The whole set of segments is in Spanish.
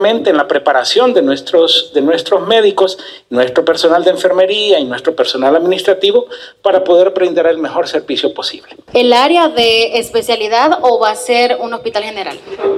en la preparación de nuestros médicos, nuestro personal de enfermería y nuestro personal administrativo para poder brindar el mejor servicio posible. ¿El área de especialidad o va a ser un hospital general?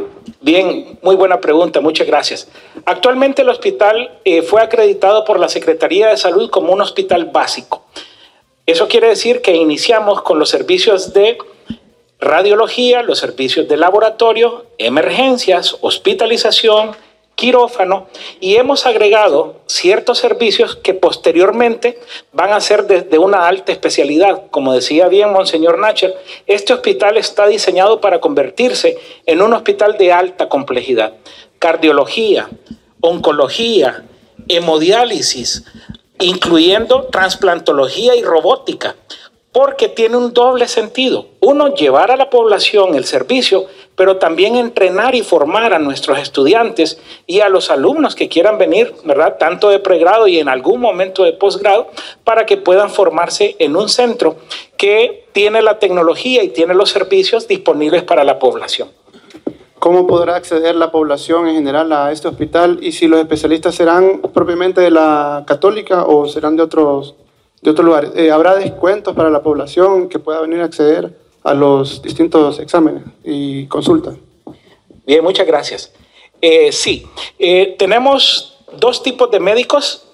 Bien, muy buena pregunta, muchas gracias. Actualmente el hospital fue acreditado por la Secretaría de Salud como un hospital básico. Eso quiere decir que iniciamos con los servicios de radiología, los servicios de laboratorio, emergencias, hospitalización, quirófano, y hemos agregado ciertos servicios que posteriormente van a ser de una alta especialidad. Como decía bien Monseñor Nacher, este hospital está diseñado para convertirse en un hospital de alta complejidad. Cardiología, oncología, hemodiálisis, incluyendo trasplantología y robótica, porque tiene un doble sentido. Uno, llevar a la población el servicio, pero también entrenar y formar a nuestros estudiantes y a los alumnos que quieran venir, ¿verdad? Tanto de pregrado y en algún momento de posgrado, para que puedan formarse en un centro que tiene la tecnología y tiene los servicios disponibles para la población. ¿Cómo podrá acceder la población en general a este hospital? Y si los especialistas serán propiamente de la Católica o serán de otros lugares. ¿Habrá descuentos para la población que pueda venir a acceder a los distintos exámenes y consultas? Bien, muchas gracias. Sí, tenemos dos tipos de médicos.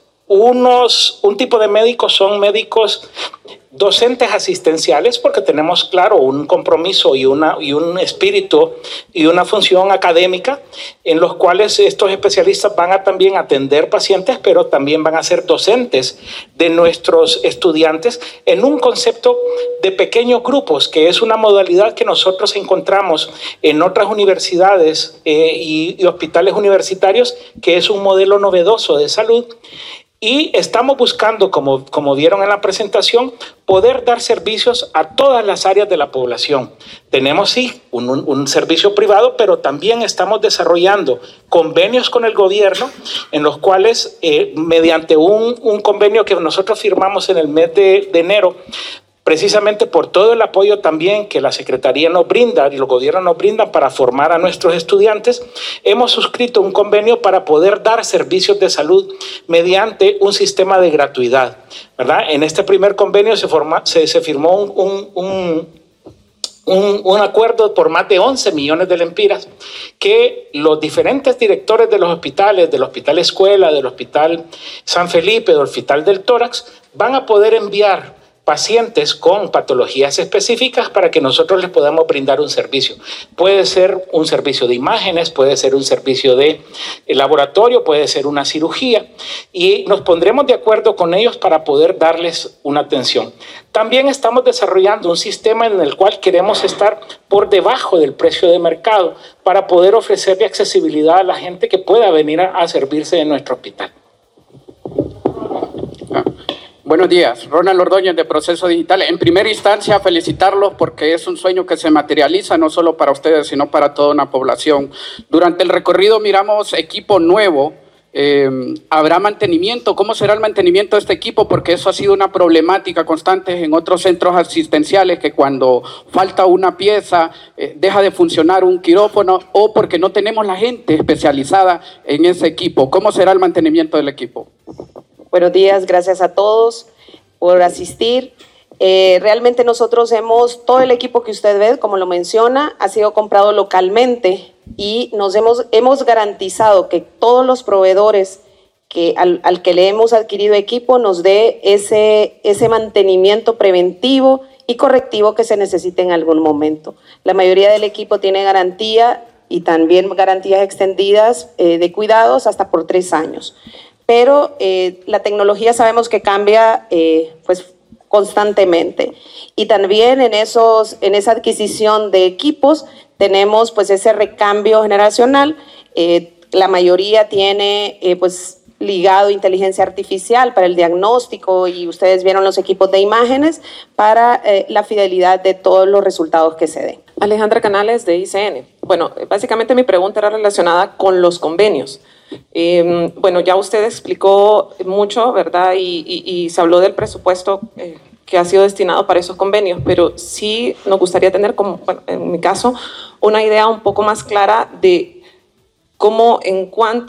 Un tipo de médicos son médicos docentes asistenciales, porque tenemos, claro, un compromiso y un espíritu y una función académica en los cuales estos especialistas van a también atender pacientes, pero también van a ser docentes de nuestros estudiantes en un concepto de pequeños grupos, que es una modalidad que nosotros encontramos en otras universidades y hospitales universitarios, que es un modelo novedoso de salud. Y estamos buscando, como vieron en la presentación, poder dar servicios a todas las áreas de la población. Tenemos, sí, un servicio privado, pero también estamos desarrollando convenios con el gobierno, en los cuales, mediante un convenio que nosotros firmamos en el mes de enero, precisamente por todo el apoyo también que la Secretaría nos brinda y los gobiernos nos brindan para formar a nuestros estudiantes, hemos suscrito un convenio para poder dar servicios de salud mediante un sistema de gratuidad, ¿verdad? En este primer convenio se firmó un acuerdo por más de 11 millones de lempiras que los diferentes directores de los hospitales, del Hospital Escuela, del Hospital San Felipe, del Hospital del Tórax, van a poder enviar pacientes con patologías específicas para que nosotros les podamos brindar un servicio. Puede ser un servicio de imágenes, puede ser un servicio de laboratorio, puede ser una cirugía, y nos pondremos de acuerdo con ellos para poder darles una atención. También estamos desarrollando un sistema en el cual queremos estar por debajo del precio de mercado para poder ofrecerle accesibilidad a la gente que pueda venir a servirse de nuestro hospital. Buenos días, Ronald Ordóñez de Proceso Digital. En primera instancia, felicitarlos porque es un sueño que se materializa no solo para ustedes, sino para toda una población. Durante el recorrido miramos equipo nuevo. ¿Habrá mantenimiento? ¿Cómo será el mantenimiento de este equipo? Porque eso ha sido una problemática constante en otros centros asistenciales, que cuando falta una pieza, deja de funcionar un quirófano, o porque no tenemos la gente especializada en ese equipo. ¿Cómo será el mantenimiento del equipo? Buenos días, gracias a todos por asistir. Realmente nosotros todo el equipo que usted ve, como lo menciona, ha sido comprado localmente y hemos garantizado que todos los proveedores al que le hemos adquirido equipo nos dé ese mantenimiento preventivo y correctivo que se necesite en algún momento. La mayoría del equipo tiene garantía y también garantías extendidas de cuidados hasta por 3 años. Pero la tecnología sabemos que cambia pues constantemente, y también en esa adquisición de equipos tenemos pues ese recambio generacional. La mayoría tiene pues ligado inteligencia artificial para el diagnóstico, y ustedes vieron los equipos de imágenes para la fidelidad de todos los resultados que se den. Alejandra Canales, de ICN. Bueno, básicamente mi pregunta era relacionada con los convenios. Bueno, ya usted explicó mucho, ¿verdad? Y se habló del presupuesto que ha sido destinado para esos convenios, pero sí nos gustaría tener, como, bueno, en mi caso, una idea un poco más clara de ¿Cómo en cuánto